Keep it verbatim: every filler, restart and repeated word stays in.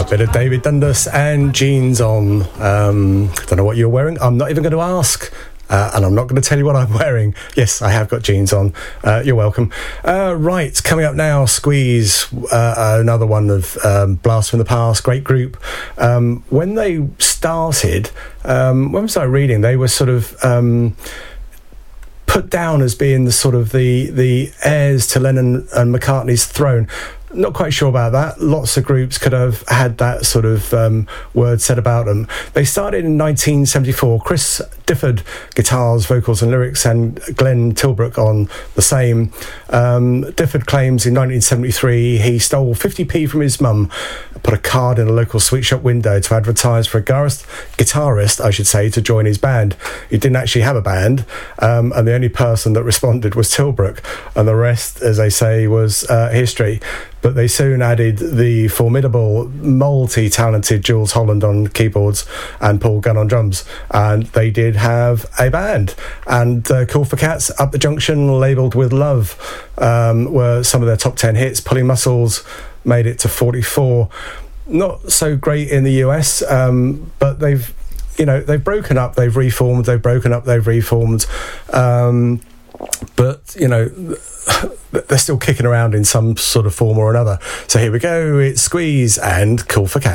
bit of David Dundas and Jeans On. Um, don't know what you're wearing. I'm not even going to ask. Uh, and I'm not going to tell you what I'm wearing. Yes, I have got jeans on. Uh, you're welcome. Uh, right, coming up now, Squeeze, uh, another one of um, Blast from the Past, great group. Um, when they started, um, when was I reading? They were sort of um, put down as being the sort of the, the heirs to Lennon and McCartney's throne. Not quite sure about that. Lots of groups could have had that sort of um, word said about them. They started in nineteen seventy-four. Chris Difford, guitars, vocals and lyrics, and Glenn Tilbrook on the same. Um, Difford claims in nineteen seventy-three he stole fifty p from his mum, put a card in a local sweet shop window to advertise for a guitarist, guitarist, I should say, to join his band. He didn't actually have a band, um, and the only person that responded was Tilbrook, and the rest, as they say, was uh, history. But they soon added the formidable, multi-talented Jules Holland on keyboards and Paul Gunn on drums. And they did have a band. And uh, Cool for Cats, Up the Junction, labelled with Love, um, were some of their top ten hits. Pulling Muscles made it to forty-four. Not so great in the U S, um, but they've, you know, they've broken up, they've reformed, they've broken up, they've reformed. Um, but, you know, they're still kicking around in some sort of form or another. So here we go, it's Squeeze and Cool for Cats.